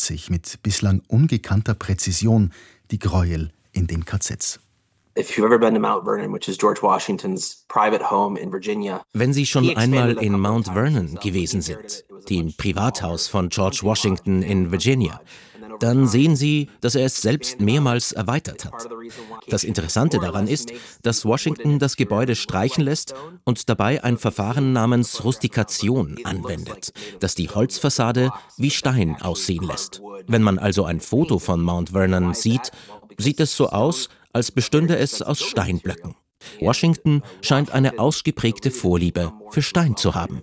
sich mit bislang ungekannter Präzision die Gräuel in den KZs. Wenn Sie schon einmal in Mount Vernon gewesen sind, dem Privathaus von George Washington in Virginia, dann sehen Sie, dass er es selbst mehrmals erweitert hat. Das Interessante daran ist, dass Washington das Gebäude streichen lässt und dabei ein Verfahren namens Rustikation anwendet, das die Holzfassade wie Stein aussehen lässt. Wenn man also ein Foto von Mount Vernon sieht, sieht es so aus, als bestünde es aus Steinblöcken. Washington scheint eine ausgeprägte Vorliebe für Stein zu haben.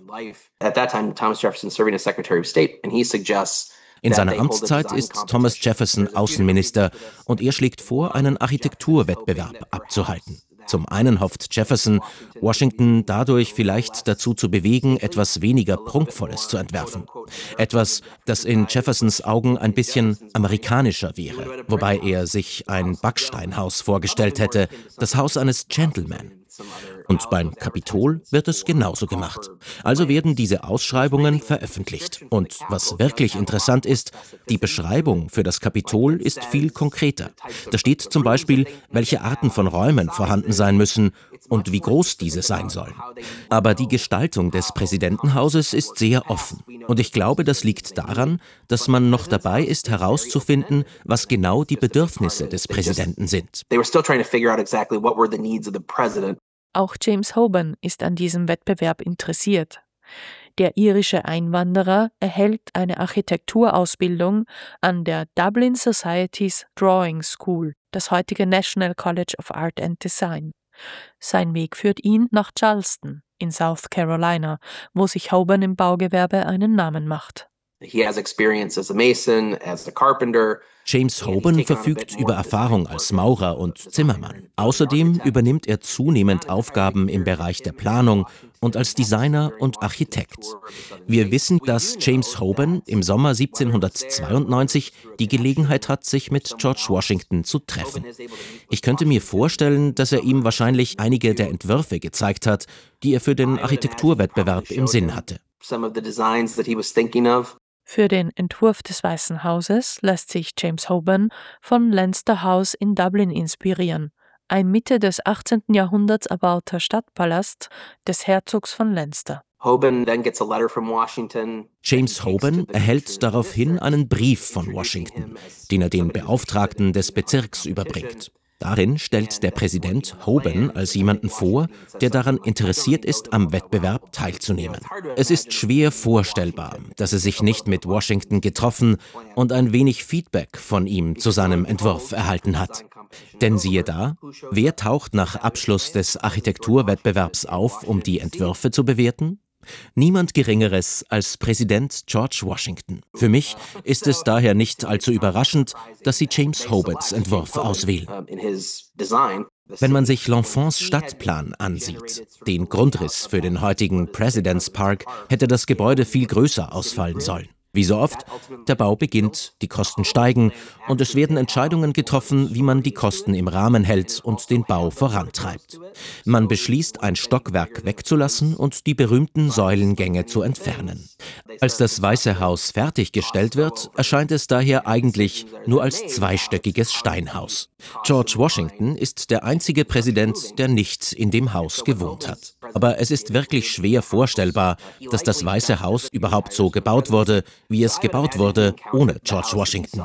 In seiner Amtszeit ist Thomas Jefferson Außenminister und er schlägt vor, einen Architekturwettbewerb abzuhalten. Zum einen hofft Jefferson, Washington dadurch vielleicht dazu zu bewegen, etwas weniger Prunkvolles zu entwerfen. Etwas, das in Jeffersons Augen ein bisschen amerikanischer wäre, wobei er sich ein Backsteinhaus vorgestellt hätte, das Haus eines Gentleman. Und beim Kapitol wird es genauso gemacht. Also werden diese Ausschreibungen veröffentlicht. Und was wirklich interessant ist, die Beschreibung für das Kapitol ist viel konkreter. Da steht zum Beispiel, welche Arten von Räumen vorhanden sein müssen und wie groß diese sein sollen. Aber die Gestaltung des Präsidentenhauses ist sehr offen. Und ich glaube, das liegt daran, dass man noch dabei ist, herauszufinden, was genau die Bedürfnisse des Präsidenten sind. Auch James Hoban ist an diesem Wettbewerb interessiert. Der irische Einwanderer erhält eine Architekturausbildung an der Dublin Society's Drawing School, das heutige National College of Art and Design. Sein Weg führt ihn nach Charleston in South Carolina, wo sich Hoban im Baugewerbe einen Namen macht. James Hoban verfügt über Erfahrung als Maurer und Zimmermann. Außerdem übernimmt er zunehmend Aufgaben im Bereich der Planung und als Designer und Architekt. Wir wissen, dass James Hoban im Sommer 1792 die Gelegenheit hat, sich mit George Washington zu treffen. Ich könnte mir vorstellen, dass er ihm wahrscheinlich einige der Entwürfe gezeigt hat, die er für den Architekturwettbewerb im Sinn hatte. Für den Entwurf des Weißen Hauses lässt sich James Hoban von Leinster House in Dublin inspirieren, ein Mitte des 18. Jahrhunderts erbauter Stadtpalast des Herzogs von Leinster. James Hoban erhält daraufhin einen Brief von Washington, den er den Beauftragten des Bezirks überbringt. Darin stellt der Präsident Hoban als jemanden vor, der daran interessiert ist, am Wettbewerb teilzunehmen. Es ist schwer vorstellbar, dass er sich nicht mit Washington getroffen und ein wenig Feedback von ihm zu seinem Entwurf erhalten hat. Denn siehe da, wer taucht nach Abschluss des Architekturwettbewerbs auf, um die Entwürfe zu bewerten? Niemand Geringeres als Präsident George Washington. Für mich ist es daher nicht allzu überraschend, dass sie James Hobans Entwurf auswählen. Wenn man sich L'Enfants Stadtplan ansieht, den Grundriss für den heutigen President's Park, hätte das Gebäude viel größer ausfallen sollen. Wie so oft, der Bau beginnt, die Kosten steigen und es werden Entscheidungen getroffen, wie man die Kosten im Rahmen hält und den Bau vorantreibt. Man beschließt, ein Stockwerk wegzulassen und die berühmten Säulengänge zu entfernen. Als das Weiße Haus fertiggestellt wird, erscheint es daher eigentlich nur als zweistöckiges Steinhaus. George Washington ist der einzige Präsident, der nicht in dem Haus gewohnt hat. Aber es ist wirklich schwer vorstellbar, dass das Weiße Haus überhaupt so gebaut wurde, wie es gebaut wurde, ohne George Washington.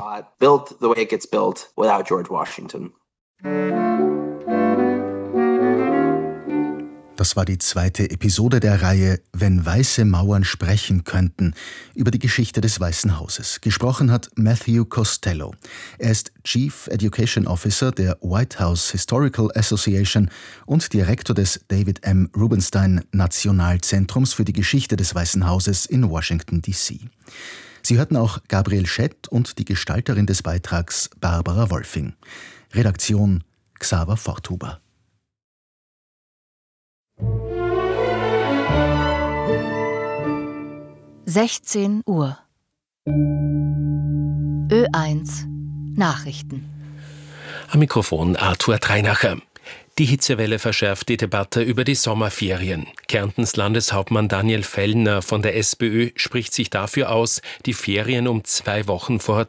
Das war die zweite Episode der Reihe »Wenn weiße Mauern sprechen könnten« über die Geschichte des Weißen Hauses. Gesprochen hat Matthew Costello. Er ist Chief Education Officer der White House Historical Association und Direktor des David M. Rubenstein Nationalzentrums für die Geschichte des Weißen Hauses in Washington, D.C. Sie hörten auch Gabriel Schett und die Gestalterin des Beitrags Barbara Wolfing. Redaktion Xaver Forthuber. 16 Uhr. Ö1 Nachrichten. Am Mikrofon Arthur Dreinacher. Die Hitzewelle verschärft die Debatte über die Sommerferien. Kärntens Landeshauptmann Daniel Fellner von der SPÖ spricht sich dafür aus, die Ferien um 2 Wochen vor